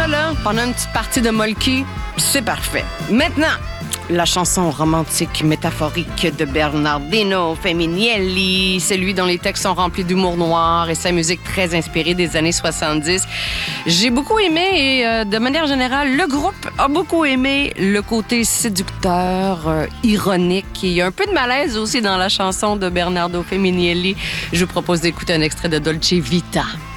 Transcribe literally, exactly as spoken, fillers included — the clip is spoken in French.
ça, là, pendant une petite partie de Molky, c'est parfait. Maintenant, la chanson romantique métaphorique de Bernardino Feminielli, celui dont les textes sont remplis d'humour noir et sa musique très inspirée des années soixante-dix. J'ai beaucoup aimé et euh, de manière générale, le groupe a beaucoup aimé le côté séducteur, euh, ironique. Il y a un peu de malaise aussi dans la chanson de Bernardo Feminielli. Je vous propose d'écouter un extrait de Dolce Vita.